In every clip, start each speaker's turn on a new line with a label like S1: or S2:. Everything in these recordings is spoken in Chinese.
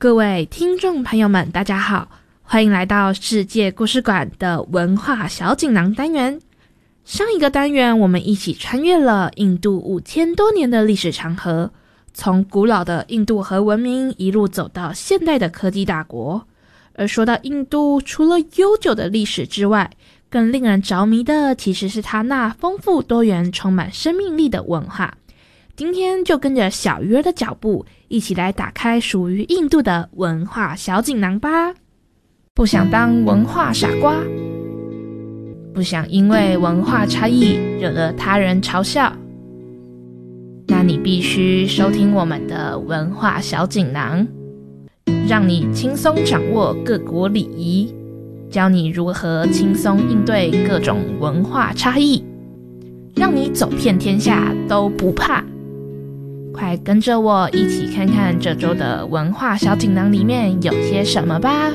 S1: 各位听众朋友们大家好，欢迎来到世界故事馆的文化小锦囊单元。上一个单元我们一起穿越了印度5000多年的历史长河，从古老的印度河文明一路走到现代的科技大国。而说到印度，除了悠久的历史之外，更令人着迷的其实是它那丰富多元充满生命力的文化。今天就跟着小鱼儿的脚步，一起来打开属于印度的文化小锦囊吧。不想当文化傻瓜，不想因为文化差异惹得他人嘲笑，那你必须收听我们的文化小锦囊，让你轻松掌握各国礼仪，教你如何轻松应对各种文化差异，让你走遍天下都不怕。快跟着我一起看看这周的文化小锦囊里面有些什么吧。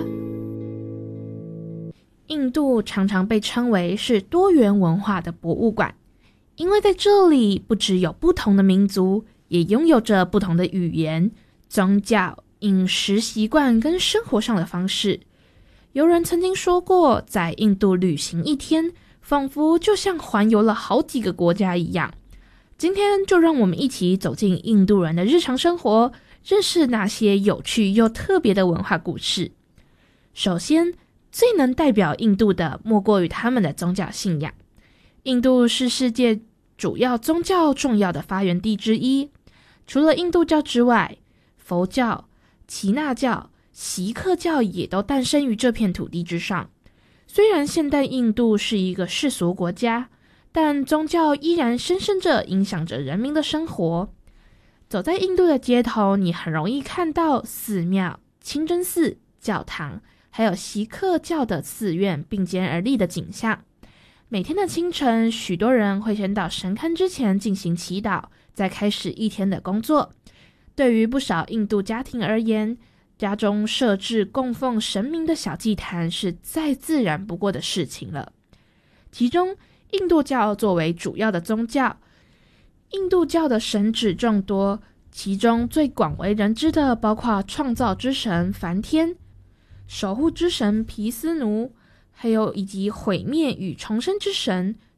S1: 印度常常被称为是多元文化的博物馆，因为在这里不只有不同的民族，也拥有着不同的语言、宗教、饮食习惯跟生活上的方式。有人曾经说过，在印度旅行一天，仿佛就像环游了好几个国家一样。今天就让我们一起走进印度人的日常生活，认识那些有趣又特别的文化故事。首先，最能代表印度的莫过于他们的宗教信仰。印度是世界主要宗教重要的发源地之一，除了印度教之外，佛教、耆那教、锡克教也都诞生于这片土地之上。虽然现代印度是一个世俗国家，但宗教依然深深地影响着人民的生活。走在印度的街头，你很容易看到寺庙、清真寺、教堂，还有锡克教的寺院并肩而立的景象。每天的清晨，许多人会先到神龛之前进行祈祷，再开始一天的工作。对于不少印度家庭而言，家中设置供奉神明的小祭坛是再自然不过的事情了。其中印度教作为主要的宗教，印度教的神祇众多，其中最广为人知的包括创造之神梵天、守护之神毗斯奴，还有以及毁灭与重生之神